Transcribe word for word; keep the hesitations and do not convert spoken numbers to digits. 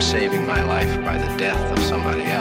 saving my life by the death of somebody else.